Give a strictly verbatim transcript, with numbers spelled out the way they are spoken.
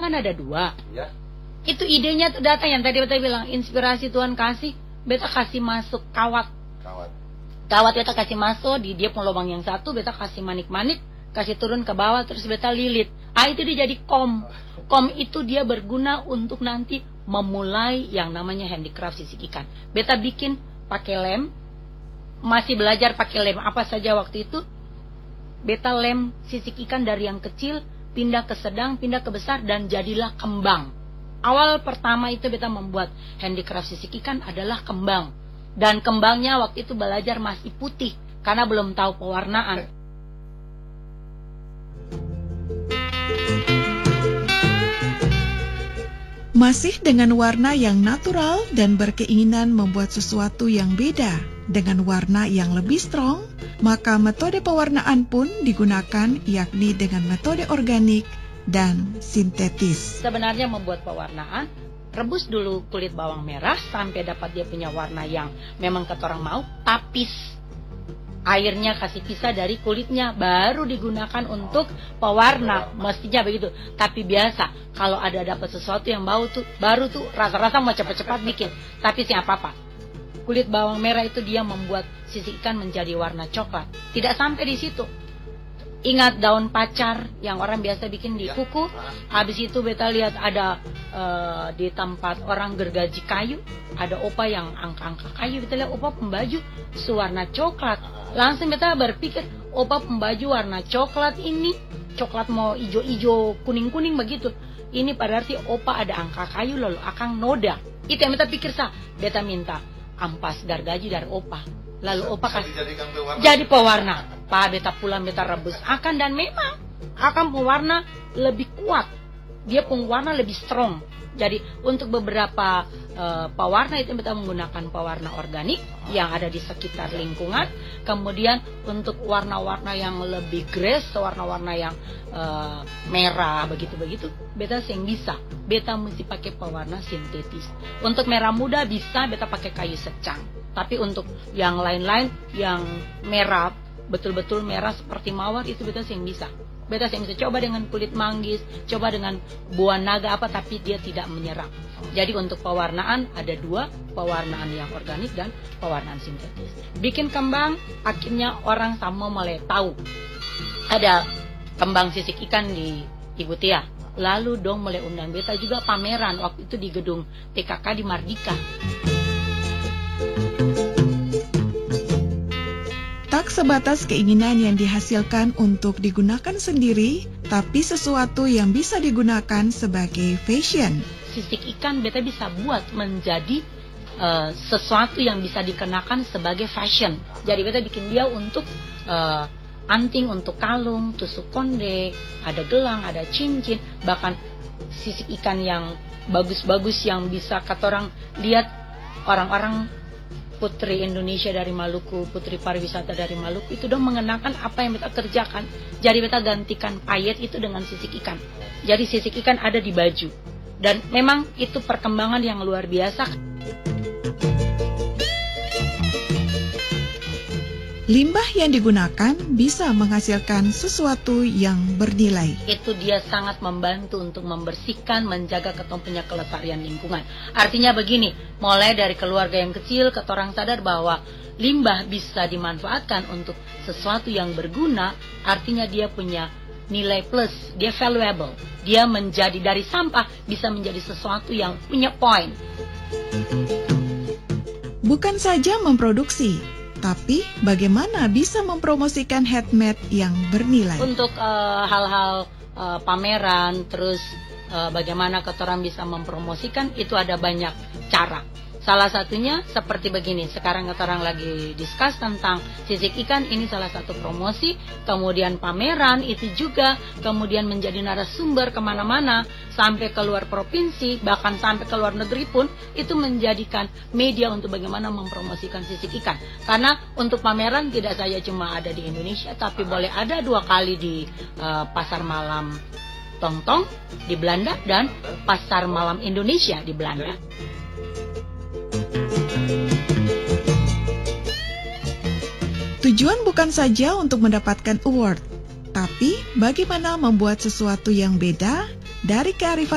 kan ada dua. Ya. Itu idenya tuh datang yang tadi beta bilang, inspirasi Tuhan kasih, beta kasih masuk kawat. Kawat. Kawat beta kasih masuk di dia pun lubang yang satu, beta kasih manik-manik, kasih turun ke bawah, terus beta lilit. Ah, itu dia jadi kom. Kom itu dia berguna untuk nanti memulai yang namanya handicraft sisik ikan. Beta bikin pakai lem, masih belajar pakai lem apa saja waktu itu. Beta lem sisik ikan dari yang kecil, pindah ke sedang, pindah ke besar, dan jadilah kembang. Awal pertama itu beta membuat handicraft sisik ikan adalah kembang. Dan kembangnya waktu itu belajar masih putih, karena belum tahu pewarnaan. Masih dengan warna yang natural dan berkeinginan membuat sesuatu yang beda dengan warna yang lebih strong, maka metode pewarnaan pun digunakan, yakni dengan metode organik dan sintetis. Sebenarnya membuat pewarnaan, rebus dulu kulit bawang merah sampai dapat dia punya warna yang memang kata orang mau, tapis. Airnya kasih pisah dari kulitnya, baru digunakan untuk pewarna, mestinya begitu. Tapi biasa, kalau ada dapat sesuatu yang bau tuh, baru tuh rasa-rasa mau cepat-cepat bikin. Tapi sih apa-apa, kulit bawang merah itu dia membuat sisik ikan menjadi warna coklat. Tidak sampai di situ. Ingat daun pacar yang orang biasa bikin di kuku. Habis itu beta lihat ada uh, di tempat orang gergaji kayu, ada opa yang angka-angka kayu. Beta lihat opa pembaju sewarna coklat. Langsung beta berpikir, opa pembaju warna coklat ini, coklat mau ijo-ijo, kuning-kuning begitu. Ini berarti opa ada angka kayu lalu akan noda. Itu yang beta pikir sah. Beta minta ampas gargaji dari opa. Lalu opa kasih jadi pewarna. Pak beta pulang beta rebus akan, dan memang akan pewarna lebih kuat. Dia pewarna lebih strong. Jadi untuk beberapa uh, pewarna itu beta menggunakan pewarna organik yang ada di sekitar lingkungan. Kemudian untuk warna-warna yang lebih grace, warna-warna yang uh, merah begitu-begitu, beta sing bisa. Beta mesti pakai pewarna sintetis. Untuk merah muda bisa beta pakai kayu secang. Tapi untuk yang lain-lain yang merah, betul-betul merah seperti mawar, itu beta sing bisa. Beta sing bisa coba dengan kulit manggis, coba dengan buah naga apa, tapi dia tidak menyerap. Jadi untuk pewarnaan ada dua, pewarnaan yang organik dan pewarnaan sintetis. Bikin kembang, akhirnya orang sama mulai tahu ada kembang sisik ikan di Ibu Tia. Lalu dong mulai undang beta juga pameran waktu itu di gedung T K K di Mardika. Tak sebatas keinginan yang dihasilkan untuk digunakan sendiri, tapi sesuatu yang bisa digunakan sebagai fashion. Sisik ikan beta bisa buat menjadi uh, sesuatu yang bisa dikenakan sebagai fashion. Jadi beta bikin dia untuk uh, anting, untuk kalung, tusuk konde, ada gelang, ada cincin, bahkan sisik ikan yang bagus-bagus yang bisa kata orang lihat, orang-orang putri Indonesia dari Maluku, putri pariwisata dari Maluku itu dong mengenakan apa yang beta kerjakan. Jadi beta gantikan payet itu dengan sisik ikan. Jadi sisik ikan ada di baju. Dan memang itu perkembangan yang luar biasa. Limbah yang digunakan bisa menghasilkan sesuatu yang bernilai. Itu dia sangat membantu untuk membersihkan, menjaga ketong punya kelestarian lingkungan. Artinya begini, mulai dari keluarga yang kecil, ketorang sadar bahwa limbah bisa dimanfaatkan untuk sesuatu yang berguna, artinya dia punya nilai plus, dia valuable. Dia menjadi dari sampah bisa menjadi sesuatu yang punya poin. Bukan saja memproduksi, tapi bagaimana bisa mempromosikan handmade yang bernilai? Untuk uh, hal-hal uh, pameran, terus uh, bagaimana ketorang bisa mempromosikan, itu ada banyak cara. Salah satunya seperti begini, sekarang ketorang lagi discuss tentang sisik ikan, ini salah satu promosi. Kemudian pameran itu juga, kemudian menjadi narasumber kemana-mana, sampai keluar provinsi, bahkan sampai ke luar negeri pun, itu menjadikan media untuk bagaimana mempromosikan sisik ikan. Karena untuk pameran tidak saja cuma ada di Indonesia, tapi boleh ada dua kali di uh, pasar malam Tongtong di Belanda dan pasar malam Indonesia di Belanda. Tujuan bukan saja untuk mendapatkan award, tapi bagaimana membuat sesuatu yang beda dari kearifan